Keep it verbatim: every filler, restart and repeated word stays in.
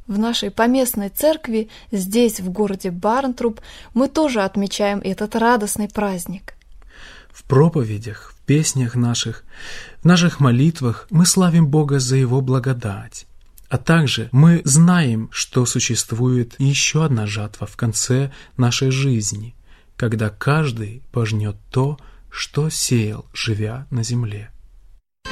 В нашей поместной церкви, здесь, в городе Барнтруп, мы тоже отмечаем этот радостный праздник. В проповедях, в песнях наших, в наших молитвах мы славим Бога за Его благодать. А также мы знаем, что существует еще одна жатва в конце нашей жизни, когда каждый пожнет то, что сеял, живя на земле.